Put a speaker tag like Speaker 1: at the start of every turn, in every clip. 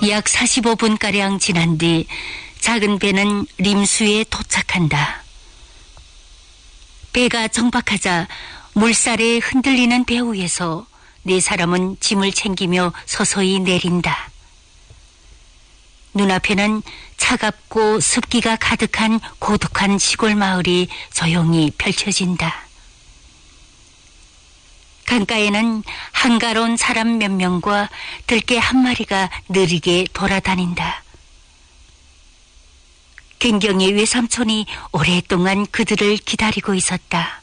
Speaker 1: 약 45분가량 지난 뒤 작은 배는 림수에 도착한다. 배가 정박하자 물살에 흔들리는 배 위에서 네 사람은 짐을 챙기며 서서히 내린다. 눈앞에는 차갑고 습기가 가득한 고독한 시골 마을이 조용히 펼쳐진다. 강가에는 한가로운 사람 몇 명과 들개 한 마리가 느리게 돌아다닌다. 갱경의 외삼촌이 오랫동안 그들을 기다리고 있었다.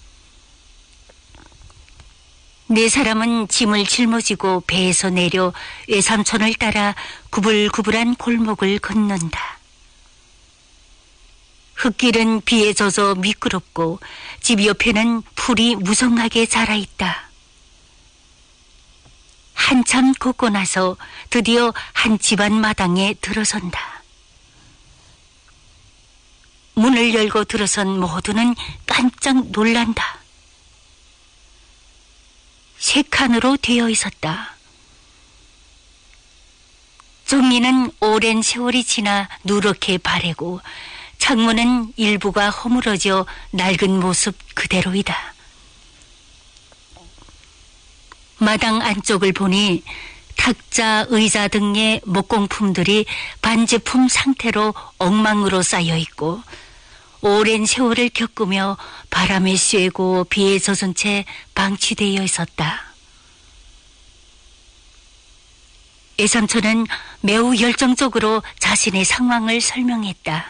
Speaker 1: 네 사람은 짐을 짊어지고 배에서 내려 외삼촌을 따라 구불구불한 골목을 걷는다. 흙길은 비에 젖어 미끄럽고 집 옆에는 풀이 무성하게 자라있다. 한참 걷고 나서 드디어 한 집안 마당에 들어선다. 문을 열고 들어선 모두는 깜짝 놀란다. 세 칸으로 되어 있었다. 종이는 오랜 세월이 지나 누렇게 바래고 창문은 일부가 허물어져 낡은 모습 그대로이다. 마당 안쪽을 보니 탁자, 의자 등의 목공품들이 반제품 상태로 엉망으로 쌓여 있고 오랜 세월을 겪으며 바람에 쐬고 비에 젖은 채 방치되어 있었다. 외삼촌은 매우 열정적으로 자신의 상황을 설명했다.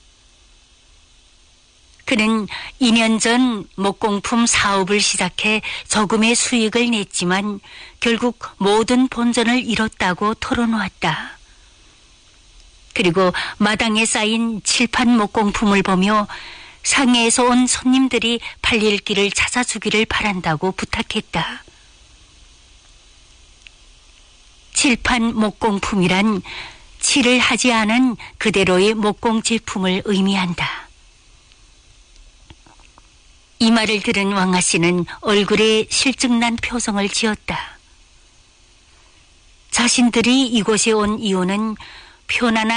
Speaker 1: 그는 2년 전 목공품 사업을 시작해 조금의 수익을 냈지만 결국 모든 본전을 잃었다고 털어놓았다. 그리고 마당에 쌓인 칠판 목공품을 보며 상해에서 온 손님들이 팔릴 길을 찾아주기를 바란다고 부탁했다. 칠판 목공품이란 칠을 하지 않은 그대로의 목공 제품을 의미한다. 이 말을 들은 왕아 씨는 얼굴에 실증난 표정을 지었다. 자신들이 이곳에 온 이유는 표나나